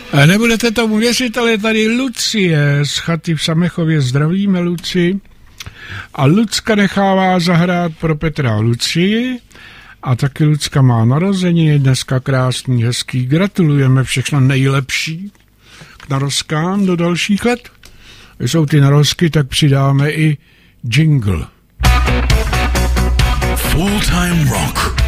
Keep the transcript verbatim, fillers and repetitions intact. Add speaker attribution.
Speaker 1: Nebudete tomu věřit, ale je tady Lucie z chaty v Samechově. Zdravíme, Luci. A Lucka nechává zahrát pro Petra Lucii. A taky Lucka má narozeniny, dneska krásný, hezký. Gratulujeme, všechno nejlepší k narozkám do dalších let. Když jsou ty narozky, tak přidáme i jingle.
Speaker 2: Full Time Rock.